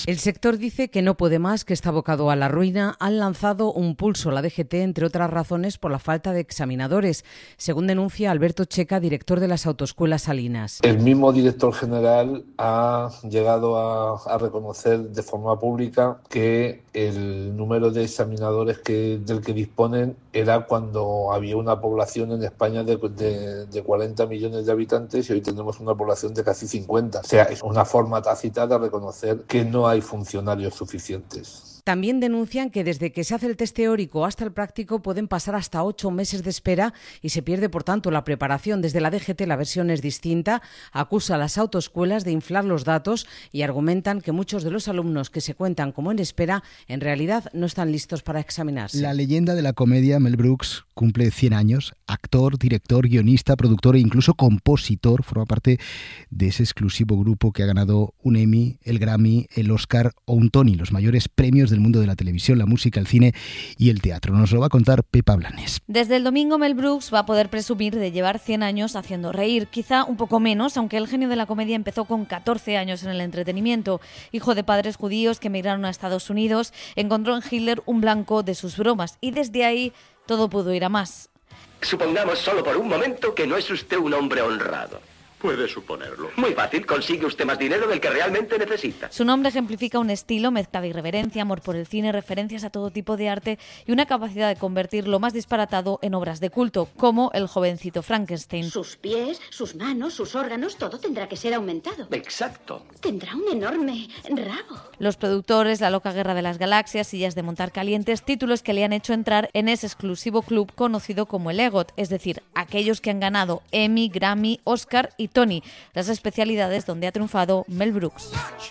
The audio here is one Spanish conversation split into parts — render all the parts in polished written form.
Torres. El sector dice que no puede más, que está abocado a la ruina. Han lanzado un pulso la DGT, entre otras razones, por la falta de examinadores, según denuncia Alberto Checa, director de las autoescuelas salinas. El mismo director general ha llegado a reconocer de forma pública que el número de examinadores del que disponen era cuando había una población en España de 40 millones de habitantes y hoy tenemos una población de casi 50. O sea, es una forma tácita de reconocer que no hay funcionarios suficientes. También denuncian que desde que se hace el test teórico hasta el práctico pueden pasar hasta 8 meses de espera y se pierde, por tanto, la preparación. Desde la DGT la versión es distinta. Acusa a las autoescuelas de inflar los datos y argumentan que muchos de los alumnos que se cuentan como en espera en realidad no están listos para examinarse. La leyenda de la comedia, Mel Brooks, cumple 100 años. Actor, director, guionista, productor e incluso compositor. Forma parte de ese exclusivo grupo que ha ganado un Emmy, el Grammy, el Oscar o un Tony, los mayores premios del mundo de la televisión, la música, el cine y el teatro. Nos lo va a contar Pepa Blanes. Desde el domingo, Mel Brooks va a poder presumir de llevar 100 años haciendo reír, quizá un poco menos, aunque el genio de la comedia empezó con 14 años en el entretenimiento. Hijo de padres judíos que emigraron a Estados Unidos, encontró en Hitler un blanco de sus bromas y desde ahí todo pudo ir a más. Supongamos solo por un momento que no es usted un hombre honrado. Puede suponerlo. Muy fácil, consigue usted más dinero del que realmente necesita. Su nombre ejemplifica un estilo mezcla de irreverencia, amor por el cine, referencias a todo tipo de arte y una capacidad de convertir lo más disparatado en obras de culto, como el jovencito Frankenstein. Sus pies, sus manos, sus órganos, todo tendrá que ser aumentado. Exacto. Tendrá un enorme rabo. Los productores, La loca guerra de las galaxias, Sillas de montar calientes, títulos que le han hecho entrar en ese exclusivo club conocido como el EGOT, es decir, aquellos que han ganado Emmy, Grammy, Oscar y Tony, las especialidades donde ha triunfado Mel Brooks.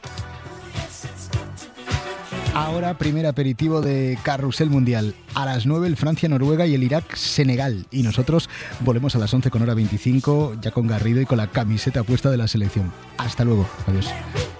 Ahora, primer aperitivo de Carrusel Mundial. A las 9 el Francia-Noruega y el Irak-Senegal. Y nosotros volvemos a las 11 con hora 25, ya con Garrido y con la camiseta puesta de la selección. Hasta luego. Adiós.